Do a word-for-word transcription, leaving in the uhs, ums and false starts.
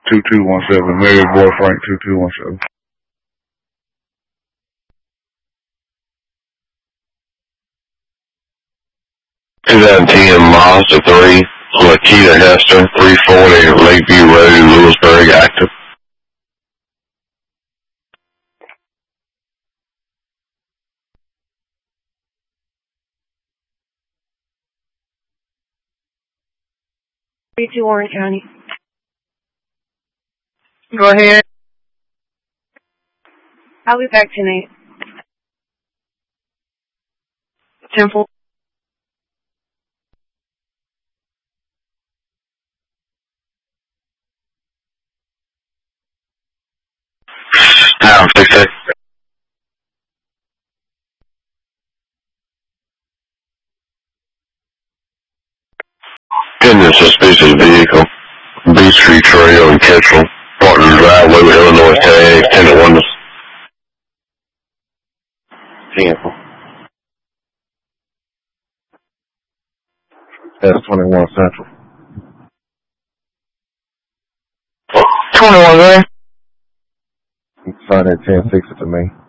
two two one seven. Mary Boy Frank two two one seven. twenty ten Mazda three, Lakita Hester, three forty Lakeview Road, Lewisburg, active. three two Orange County. Go ahead. I'll be back tonight. Temple. Town six. In the suspicious vehicle, B Street Trail in Ketchel, Barton Drive, Louis, Illinois, tag, ten windows. Temple. S twenty-one Central. twenty-one, right? Sign that ten sixty to me.